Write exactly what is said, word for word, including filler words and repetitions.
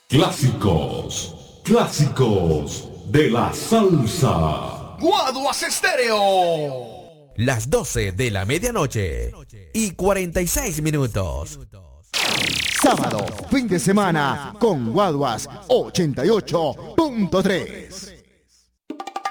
Clásicos, clásicos de la salsa. Guaduas Estéreo. Las doce de la medianoche y cuarenta y seis minutos. Sábado, fin de semana, con Guaduas ochenta y ocho punto tres.